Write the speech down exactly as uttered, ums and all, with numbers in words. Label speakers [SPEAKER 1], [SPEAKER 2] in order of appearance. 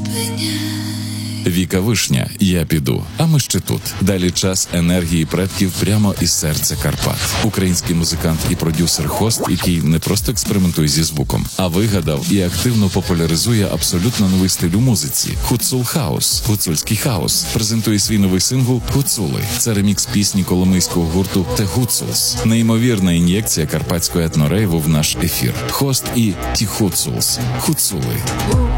[SPEAKER 1] Віка Вишня, я піду, а ми ще тут. Далі час енергії предків прямо із серця Карпат. Український музикант і продюсер-хост, який не просто експериментує зі звуком, а вигадав і активно популяризує абсолютно новий стиль у музиці – Гуцул Хаус, гуцульський хаус. Презентує свій новий сингл «Гуцули». Це ремікс пісні коломийського гурту «The Гуцулс». Неймовірна ін'єкція карпатського етнорейву в наш ефір. Хост і «Ті Гуцулс» – Гуцули.